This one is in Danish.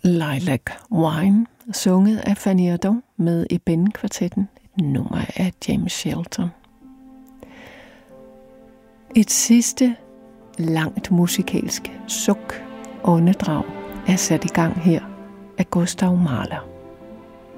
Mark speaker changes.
Speaker 1: Lilac Wine, sunget af Fanny Ardant med Ebenn-kvartetten, et nummer af James Shelton. Et sidste langt musikalsk suk åndedrag er sat i gang her af Gustav Mahler.